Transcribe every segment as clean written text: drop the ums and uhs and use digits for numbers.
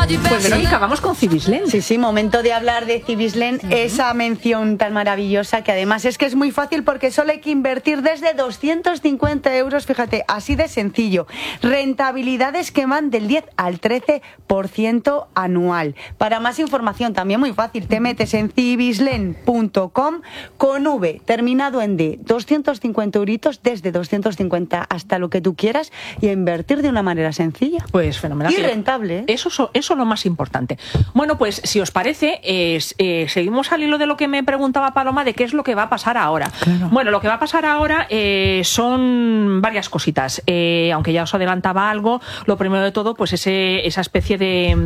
Pues Verónica, vamos con Cibislen. Sí, momento de hablar de Cibislen, esa mención tan maravillosa que además es que es muy fácil porque solo hay que invertir desde 250 euros, fíjate, así de sencillo. Rentabilidades que van del 10 al 13% anual. Para más información, también muy fácil, te metes en cibislen.com con V, terminado en D, 250 euritos, desde 250 hasta lo que tú quieras y a invertir de una manera sencilla. Pues fenomenal. Y rentable, ¿eh? Eso es lo más importante. Bueno, pues si os parece, seguimos al hilo de lo que me preguntaba Paloma de qué es lo que va a pasar ahora. Claro. Bueno, lo que va a pasar ahora son varias cositas. Aunque ya os adelantaba algo, lo primero de todo, pues esa especie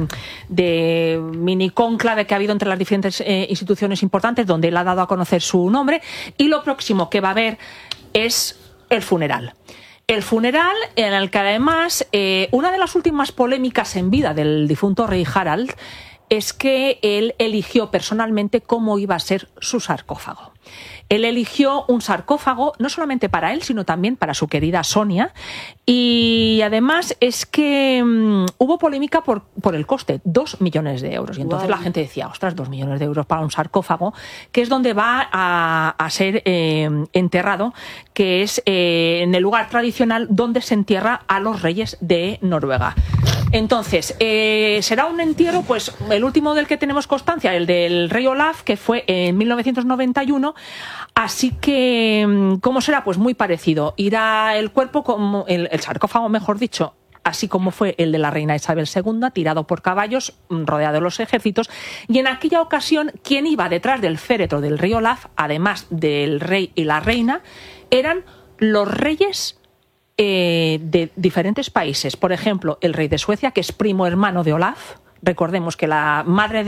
de mini cónclave que ha habido entre las diferentes instituciones importantes, donde él ha dado a conocer su nombre, y lo próximo que va a haber es el funeral. El funeral en el que además una de las últimas polémicas en vida del difunto rey Harald es que él eligió personalmente cómo iba a ser su sarcófago. Él eligió un sarcófago no solamente para él, sino también para su querida Sonia. Y además es que hubo polémica por el coste, 2 millones de euros. Y entonces la gente decía, ostras, 2 millones de euros para un sarcófago, que es donde va a ser enterrado, que es en el lugar tradicional donde se entierra a los reyes de Noruega. Entonces, será un entierro, pues el último del que tenemos constancia, el del rey Olaf, que fue en 1991, así que, ¿cómo será? Pues muy parecido. Irá el cuerpo, como el sarcófago, mejor dicho, así como fue el de la reina Isabel II, tirado por caballos, rodeado de los ejércitos, y en aquella ocasión, quien iba detrás del féretro del rey Olaf, además del rey y la reina, eran los reyes de diferentes países. Por ejemplo, el rey de Suecia, que es primo hermano de Olaf. Recordemos que la madre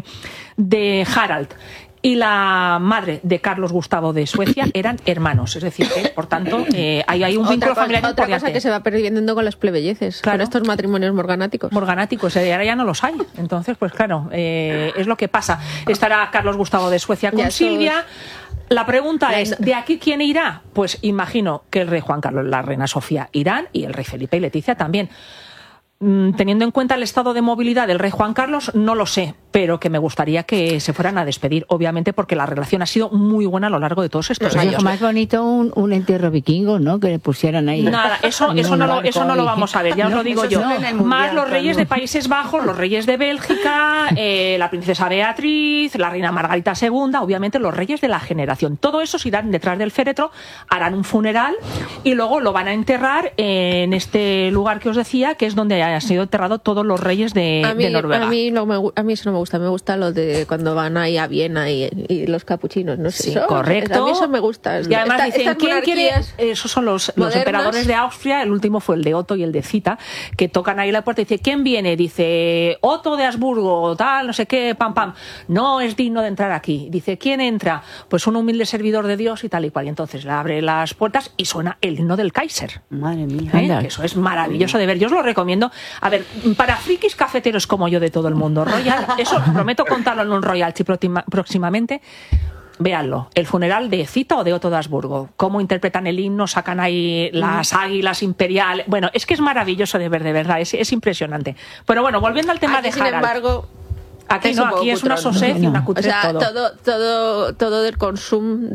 de Harald y la madre de Carlos Gustavo de Suecia eran hermanos, es decir, que, por tanto, hay un vínculo familiar importante. Otra cosa que se va perdiendo con las plebeyeces, claro, con estos matrimonios morganáticos. Morganáticos, ahora ya no los hay. Entonces, pues claro, es lo que pasa. Estará Carlos Gustavo de Suecia con Silvia. La pregunta es, ¿de aquí quién irá? Pues imagino que el rey Juan Carlos, la reina Sofía irán, y el rey Felipe y Leticia también. Teniendo en cuenta el estado de movilidad del rey Juan Carlos, no lo sé, pero que me gustaría que se fueran a despedir, obviamente, porque la relación ha sido muy buena a lo largo de todos estos años. Más bonito un entierro vikingo, ¿no? Que le pusieran ahí. Nada, eso no lo vamos a ver, ya os lo digo yo. Más los reyes de Países Bajos, los reyes de Bélgica, la princesa Beatriz, la reina Margarita II, obviamente los reyes de la generación. Todo eso se irán detrás del féretro, harán un funeral y luego lo van a enterrar en este lugar que os decía, que es donde han sido enterrados todos los reyes de Noruega. A mí eso no me gusta. Me gusta lo de cuando van ahí a Viena y los capuchinos. No sé, sí, correcto. A mí eso me gusta. Y además dicen, ¿quién quiere? Esos son los emperadores de Austria. El último fue el de Otto y el de Zita, que tocan ahí la puerta y dice, ¿quién viene? Dice, Otto de Habsburgo, tal, no sé qué, pam, pam. No es digno de entrar aquí. Dice, ¿quién entra? Pues un humilde servidor de Dios y tal y cual. Y entonces le abre las puertas y suena el himno del Kaiser. Madre mía. Que eso es maravilloso de ver. Yo os lo recomiendo. A ver, para frikis cafeteros como yo de todo el mundo, Royal, eso prometo contarlo en un Royalty próximamente. Véanlo, el funeral de Zita o de Otto de Habsburgo, cómo interpretan el himno, sacan ahí las águilas imperiales. Bueno, es que es maravilloso de ver, de verdad, es impresionante. Pero bueno, volviendo al tema de Harald. Sin embargo, aquí no, aquí es una sosez y una cutre, o sea, todo del consumo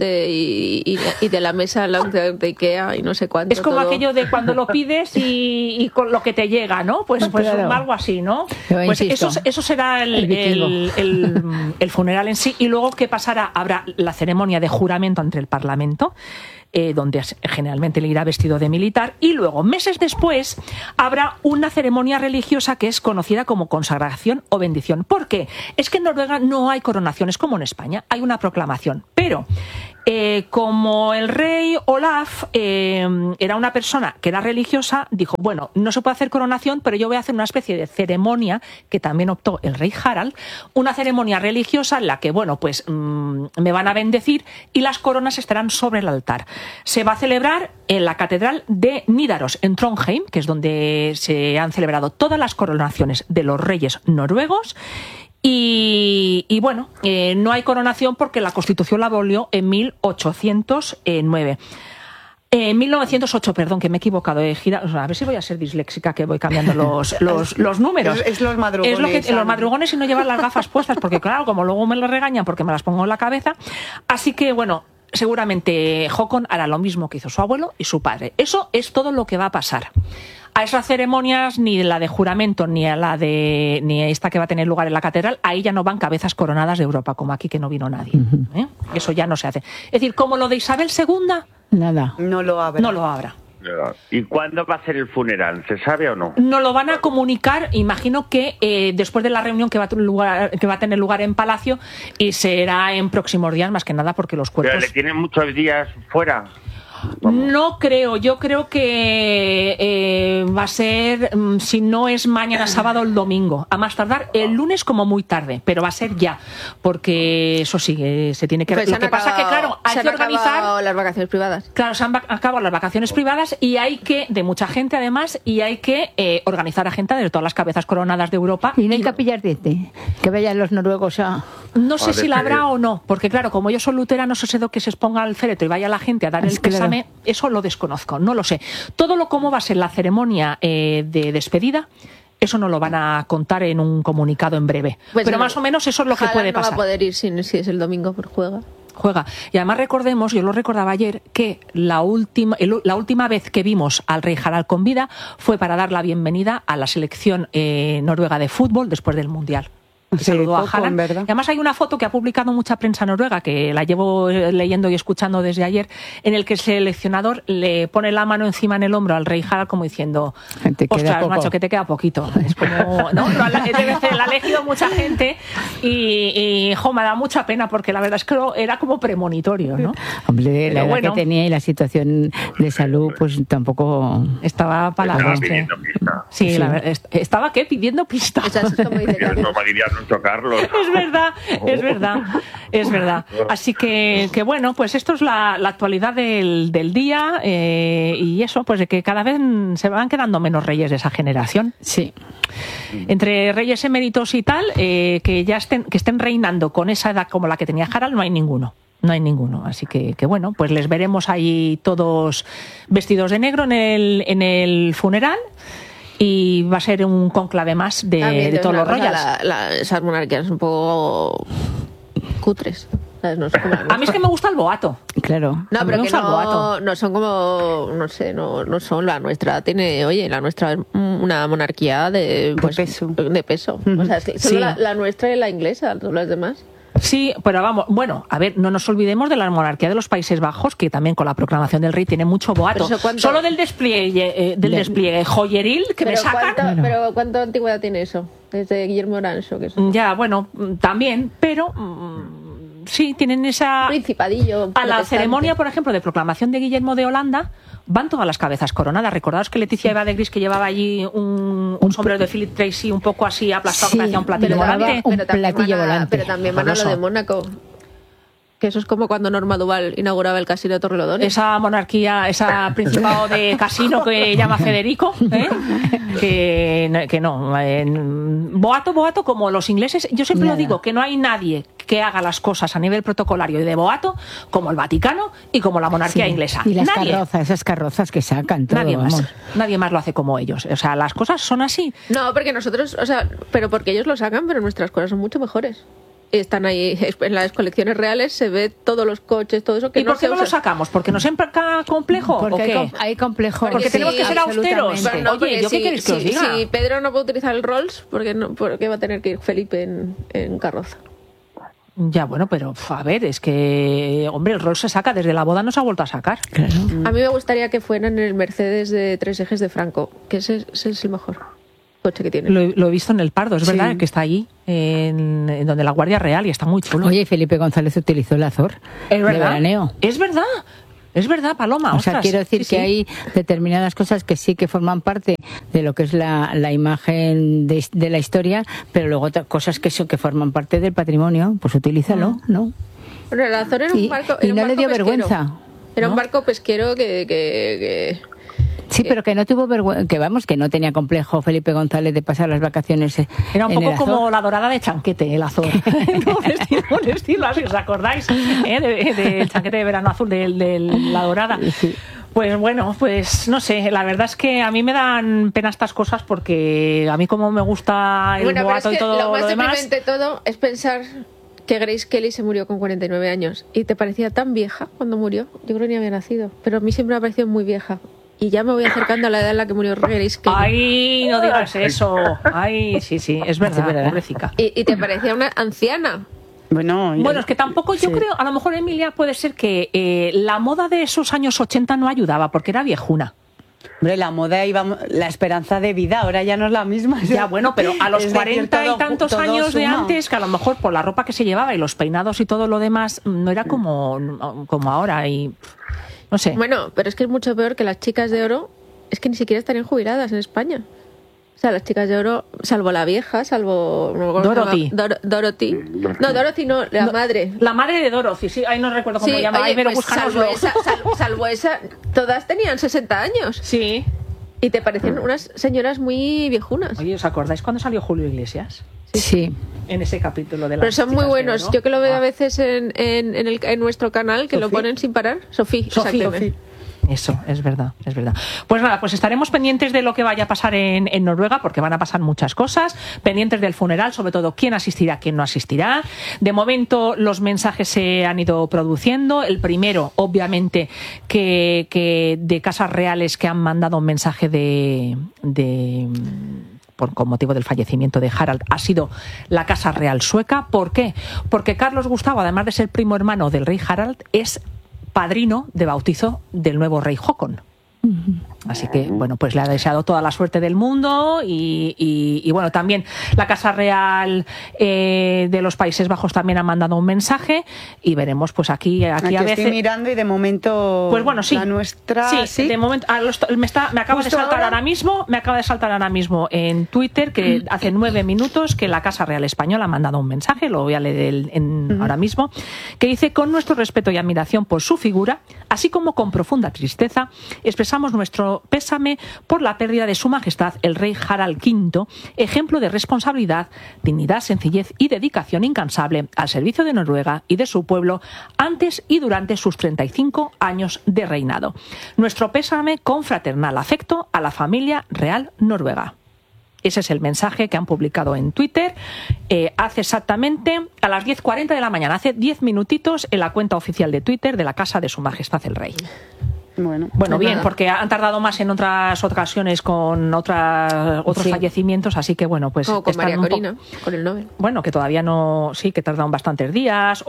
y de la mesa de Ikea y no sé cuánto. Es como todo. aquello de cuando lo pides y con lo que te llega, ¿no? Pues claro. Algo así, ¿no? Pues eso será el funeral en sí. Y luego, ¿qué pasará? Habrá la ceremonia de juramento ante el Parlamento, donde generalmente le irá vestido de militar, y luego, meses después, habrá una ceremonia religiosa que es conocida como consagración o bendición. ¿Por qué? Es que en Noruega no hay coronaciones como en España, hay una proclamación, pero como el rey Olaf era una persona que era religiosa, dijo, bueno, no se puede hacer coronación, pero yo voy a hacer una especie de ceremonia, que también optó el rey Harald, una ceremonia religiosa en la que, bueno, pues me van a bendecir y las coronas estarán sobre el altar. Se va a celebrar en la catedral de Nidaros, en Trondheim, que es donde se han celebrado todas las coronaciones de los reyes noruegos. Y bueno, no hay coronación porque la Constitución la abolió en 1809. En 1908, perdón, que me he equivocado. A ver si voy a ser disléxica, que voy cambiando los números. Es los madrugones. Es lo que, los madrugones y no llevar las gafas puestas, porque claro, como luego me lo regañan porque me las pongo en la cabeza. Así que, bueno, seguramente Håkon hará lo mismo que hizo su abuelo y su padre. Eso es todo lo que va a pasar. A esas ceremonias, ni la de juramento, ni a esta que va a tener lugar en la catedral, ahí ya no van cabezas coronadas de Europa, como aquí que no vino nadie. Eso ya no se hace. Es decir, como lo de Isabel II... Nada. No lo habrá. ¿Y cuándo va a ser el funeral? ¿Se sabe o no? No lo van a comunicar, imagino que después de la reunión que va a tener lugar en Palacio, y será en próximos días, más que nada porque los cuerpos... ¿Pero le tienen muchos días fuera? No creo, yo creo que va a ser, si no es mañana sábado, el domingo, a más tardar el lunes como muy tarde, pero va a ser ya, porque eso sí, se tiene que... Pues lo que pasa que, claro, hay que organizar... las vacaciones privadas. Claro, se han acabado las vacaciones privadas y hay que, de mucha gente además, y hay que organizar a gente de todas las cabezas coronadas de Europa. Y no hay capillas diente, que vayan los noruegos a... No sé si la habrá o no, porque claro, como ellos son luteranos, eso que se exponga al féretro y vaya la gente a dar el pésame, eso lo desconozco, no lo sé. Todo lo cómo va a ser la ceremonia de despedida, eso no lo van a contar en un comunicado en breve. Pues pero más o menos eso es lo que puede pasar. No va a poder ir si es el domingo, por juega. Y además recordemos, yo lo recordaba ayer, que la última vez que vimos al rey Harald con vida fue para dar la bienvenida a la selección noruega de fútbol después del Mundial. Saludó a Haaland. Y además hay una foto que ha publicado mucha prensa noruega, que la llevo leyendo y escuchando desde ayer, en el que el seleccionador le pone la mano encima en el hombro al rey Harald como diciendo, ostras, macho, que te queda poquito. Es como, ¿no? La ha elegido mucha gente y me da mucha pena porque la verdad es que era como premonitorio, ¿no? Hombre, la edad que tenía y la situación de salud, pues tampoco... Estaba para la muestra. Sí, la verdad, estaba pidiendo pistas. Tocarlos. Es verdad. Así que bueno, pues esto es la actualidad del día y eso, pues de que cada vez se van quedando menos reyes de esa generación. Sí. Entre reyes eméritos y tal, que estén reinando con esa edad como la que tenía Harald, no hay ninguno. Así que bueno, pues les veremos ahí todos vestidos de negro en el funeral. Y va a ser un cónclave más de todos los royals. Esas monarquías son un poco cutres. No sé cómo a mí es que me gusta el boato. Claro. No, pero que no son como, no sé, no son la nuestra. La nuestra es una monarquía de peso. O sea, es que solo la nuestra y la inglesa, todas las demás. Sí, pero vamos, bueno, a ver, no nos olvidemos de la monarquía de los Países Bajos, que también con la proclamación del rey tiene mucho boato. Solo del despliegue joyeril que me sacan. Pero ¿cuánta antigüedad tiene eso? Desde Guillermo Oranzo. Ya, bueno, también, pero... sí, tienen esa... Principadillo. A la ceremonia, por ejemplo, de proclamación de Guillermo de Holanda, van todas las cabezas coronadas. Recordaos que Leticia Eva de Gris, que llevaba allí un sombrero de Philip Tracy un poco así aplastado, que parecía un platillo volante. Pero también van a lo de Mónaco. Que eso es como cuando Norma Duval inauguraba el casino de Torrelodones. Esa monarquía, esa principado de casino que llama Federico, que no. Boato como los ingleses. Yo siempre lo digo, que no hay nadie que haga las cosas a nivel protocolario y de boato como el Vaticano y como la monarquía inglesa. Y esas carrozas que sacan todo. Nadie más lo hace como ellos. O sea, las cosas son así. No, porque nosotros, pero porque ellos lo sacan, pero nuestras cosas son mucho mejores. Están ahí en las colecciones reales, se ve todos los coches, todo eso que ¿Y por qué no lo sacamos? ¿Porque nos empaca complejo? Porque hay complejo. Porque tenemos que ser austeros. Oye, ¿yo qué queréis que os diga? Si Pedro no puede utilizar el Rolls, ¿por qué va a tener que ir Felipe en carroza? Ya, bueno, pero a ver, es que, hombre, el Rolls se saca, desde la boda no se ha vuelto a sacar. Claro. A mí me gustaría que fueran en el Mercedes de 3 ejes de Franco, que ese es el mejor coche que tiene. Lo he visto en el Pardo, es verdad, que está allí, en donde la Guardia Real, y está muy chulo. Oye, Felipe González utilizó el Azor de veraneo. Es verdad, Paloma. O sea, quiero decir que hay determinadas cosas que sí que forman parte de lo que es la imagen de la historia, pero luego otras cosas que forman parte del patrimonio, pues utilízalo, ¿no? Bueno, el Azor era un barco. Y no le dio vergüenza. Era un barco pesquero que Sí, pero que no tuvo vergüenza, que no tenía complejo Felipe González de pasar las vacaciones. Era un poco como la dorada de Chanquete, el Azor. un estilo así, ¿os acordáis? Del Chanquete de verano azul, de la dorada. Sí. Pues bueno, pues no sé, la verdad es que a mí me dan pena estas cosas porque a mí como me gusta el boato y todo lo más demás... deprimente de todo es pensar que Grace Kelly se murió con 49 años y te parecía tan vieja cuando murió. Yo creo que ni había nacido, pero a mí siempre me ha parecido muy vieja. Y ya me voy acercando a la edad en la que murió Grace Kelly. ¡Ay, no digas eso! ¡Ay, sí, es verdad, pobrecita! Y te parecía una anciana. Bueno, es que tampoco yo creo, a lo mejor Emilia puede ser que la moda de esos años 80 no ayudaba porque era viejuna. Hombre, la moda iba, la esperanza de vida ahora ya no es la misma. Ya, bueno, pero a los 40 y tantos años de antes, que a lo mejor por la ropa que se llevaba y los peinados y todo lo demás, no era como ahora y... No sé. Bueno, pero es que es mucho peor que las chicas de oro, es que ni siquiera estarían jubiladas en España. O sea, las chicas de oro, salvo la vieja, salvo... Dorothy. Dorothy. No, Dorothy no, la madre. La madre de Dorothy, sí, ahí no recuerdo cómo se llama. Oye, pero pues salvo esa, todas tenían 60 años. Sí. Y te parecen unas señoras muy viejunas. Oye, ¿os acordáis cuando salió Julio Iglesias? Sí. En ese capítulo de la... Pero son muy buenos. Yo que lo veo a veces en nuestro canal, que lo ponen sin parar. Sofía. Eso, es verdad. Pues nada, pues estaremos pendientes de lo que vaya a pasar en Noruega, porque van a pasar muchas cosas, pendientes del funeral, sobre todo quién asistirá, quién no asistirá. De momento los mensajes se han ido produciendo. El primero, obviamente, que de casas reales que han mandado un mensaje con motivo del fallecimiento de Harald, ha sido la Casa Real sueca. ¿Por qué? Porque Carlos Gustavo, además de ser primo hermano del rey Harald, es padrino de bautizo del nuevo rey Håkon. Así que, bueno, pues le ha deseado toda la suerte del mundo y bueno, también la Casa Real de los Países Bajos también ha mandado un mensaje y veremos, pues aquí a veces... estoy mirando y de momento... Pues bueno, sí. La nuestra... Sí, de momento... me acaba de saltar ahora mismo en Twitter que hace 9 minutos que la Casa Real Española ha mandado un mensaje, lo voy a leer ahora mismo, que dice: con nuestro respeto y admiración por su figura, así como con profunda tristeza, expresamos nuestro pésame por la pérdida de Su Majestad el Rey Harald V, ejemplo de responsabilidad, dignidad, sencillez y dedicación incansable al servicio de Noruega y de su pueblo antes y durante sus 35 años de reinado. Nuestro pésame con fraternal afecto a la familia real noruega. Ese es el mensaje que han publicado en Twitter hace exactamente a las 10:40 de la mañana, hace 10 minutitos, en la cuenta oficial de Twitter de la Casa de Su Majestad el Rey. Bueno, bien, porque han tardado más en otras ocasiones con otros fallecimientos, así que bueno, pues... Como con María Corina, con el Nobel. Bueno, que todavía no... Sí, que tardaron bastantes días,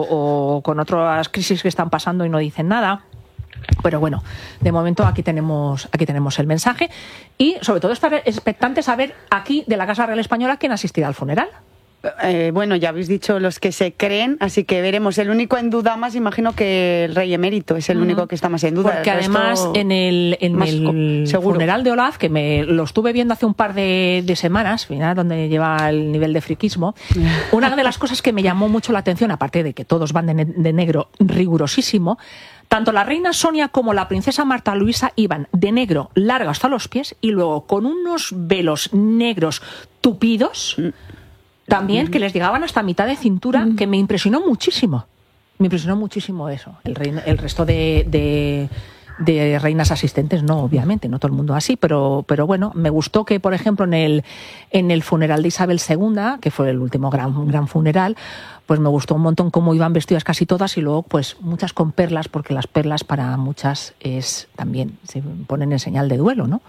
o con otras crisis que están pasando y no dicen nada. Pero bueno, de momento aquí tenemos el mensaje y sobre todo estar expectantes a ver aquí de la Casa Real Española quién asistirá al funeral. Bueno, ya habéis dicho los que se creen, así que veremos. El único en duda más, imagino que el rey emérito es el único que está más en duda. Porque además en el funeral de Olaf, que me lo estuve viendo hace un par de semanas, donde lleva el nivel de friquismo, una de las cosas que me llamó mucho la atención, aparte de que todos van de negro rigurosísimo, tanto la reina Sonia como la princesa Marta Luisa iban de negro largo hasta los pies y luego con unos velos negros tupidos también, que les llegaban hasta mitad de cintura, que me impresionó muchísimo. Me impresionó muchísimo eso. El resto de reinas asistentes, no, obviamente, no todo el mundo así, pero bueno, me gustó que, por ejemplo, en el funeral de Isabel II, que fue el último gran funeral, pues me gustó un montón cómo iban vestidas casi todas y luego pues muchas con perlas, porque las perlas para muchas también se ponen en señal de duelo, ¿no?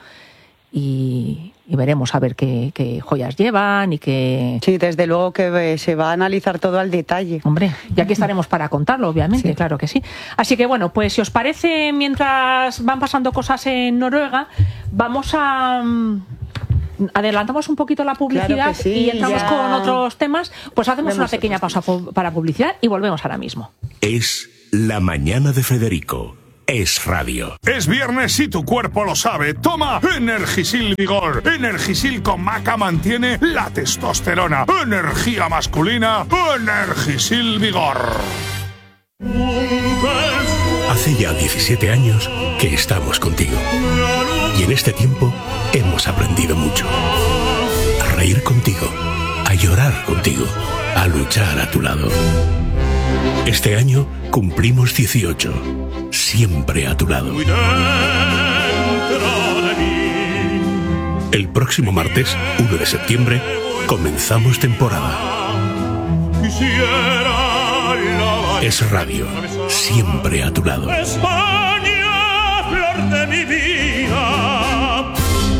Y veremos a ver qué joyas llevan y qué... Sí, desde luego que se va a analizar todo al detalle. Hombre, ya que estaremos para contarlo, obviamente, sí. Claro que sí. Así que bueno, pues si os parece, mientras van pasando cosas en Noruega, vamos a... adelantamos un poquito la publicidad, claro que sí, y entramos con otros temas, pues hacemos una pequeña pausa para publicidad y volvemos ahora mismo. Es la mañana de Federico. Es radio. Es viernes y tu cuerpo lo sabe. Toma Energisil Vigor. Energisil con maca mantiene la testosterona. Energía masculina. Energisil Vigor. Hace ya 17 años que estamos contigo. Y en este tiempo hemos aprendido mucho. A reír contigo. A llorar contigo. A luchar a tu lado. Este año cumplimos 18. Siempre a tu lado. El próximo martes, 1 de septiembre, comenzamos temporada. Es Radio, siempre a tu lado. España, flor de mi vida.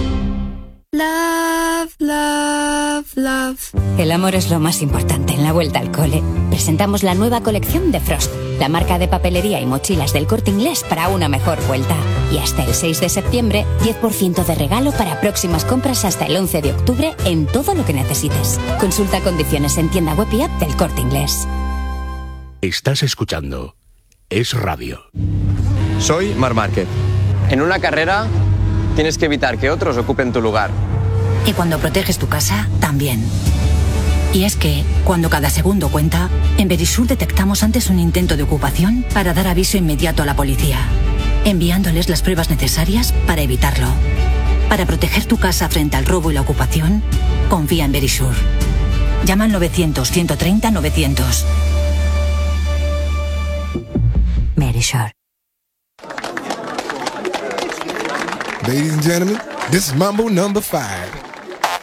Love, love, love. El amor es lo más importante en la vuelta al cole. Presentamos la nueva colección de Frost, la marca de papelería y mochilas del Corte Inglés para una mejor vuelta. Y hasta el 6 de septiembre, 10% de regalo para próximas compras hasta el 11 de octubre en todo lo que necesites. Consulta condiciones en tienda web y app del Corte Inglés. Estás escuchando Es Radio. Soy Marc Márquez. En una carrera tienes que evitar que otros ocupen tu lugar. Y cuando proteges tu casa, también. Y es que, cuando cada segundo cuenta, en Verisur detectamos antes un intento de ocupación para dar aviso inmediato a la policía, enviándoles las pruebas necesarias para evitarlo. Para proteger tu casa frente al robo y la ocupación, confía en Verisur. Llama al 900-130-900. Verisur. Ladies and gentlemen, this is Mambo number 5.